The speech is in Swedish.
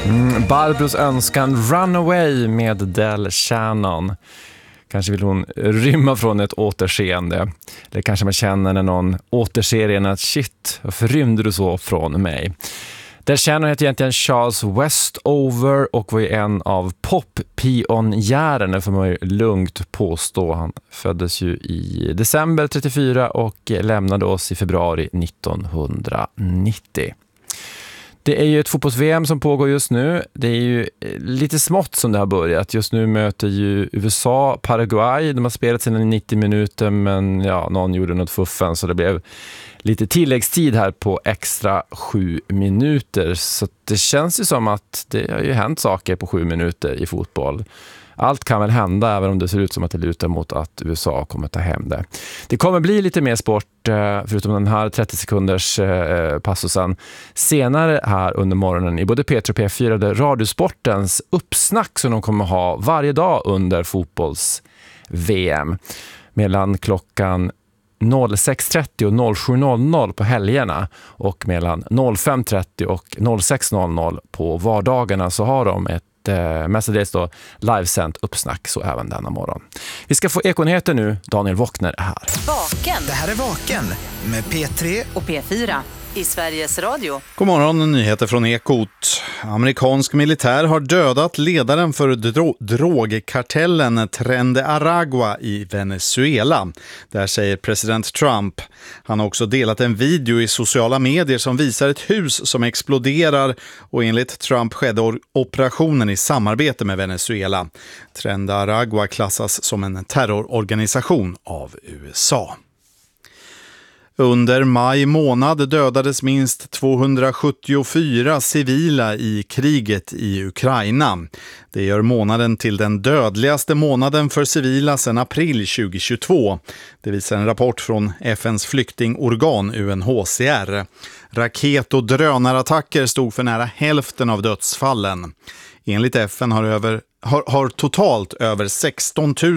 Barbros önskan Runaway med Del Shannon. Kanske vill hon rymma från ett återseende. Eller kanske man känner när någon återser en att shit, varför rymde du så från mig? Del Shannon heter egentligen Charles Westover och var ju en av pop-pionjärerna, får man ju lugnt påstå. Han föddes ju i december 34 och lämnade oss i februari 1990. Det är ju ett fotbolls-VM som pågår just nu. Det är ju lite smått som det har börjat. Just nu möter ju USA Paraguay. De har spelat sina 90 minuter men ja, någon gjorde något fuffen så det blev lite tilläggstid här på extra 7 minuter. Så det känns ju som att det har ju hänt saker på 7 minuter i fotboll. Allt kan väl hända även om det ser ut som att det lutar mot att USA kommer ta hem det. Det kommer bli lite mer sport förutom den här 30 sekunders passusen. Senare här under morgonen i både P3 och P4 där Radiosportens uppsnack som de kommer ha varje dag under fotbolls-VM. Mellan klockan 06.30 och 07.00 på helgerna och mellan 05.30 och 06.00 på vardagarna så har de ett mestadels då livesänt uppsnack så även denna morgon. Vi ska få Ekonyheter nu. Daniel Wockner är här. Vaken. Det här är Vaken med P3 och P4 i Sveriges Radio. God morgon, nyheter från Ekot. Amerikansk militär har dödat ledaren för drogkartellen Tren de Aragua i Venezuela. Där säger president Trump. Han har också delat en video i sociala medier som visar ett hus som exploderar och enligt Trump skedde operationen i samarbete med Venezuela. Tren de Aragua klassas som en terrororganisation av USA. Under maj månad dödades minst 274 civila i kriget i Ukraina. Det gör månaden till den dödligaste månaden för civila sedan april 2022. Det visar en rapport från FNs flyktingorgan UNHCR. Raket- och drönarattacker stod för nära hälften av dödsfallen. Enligt FN har totalt över 16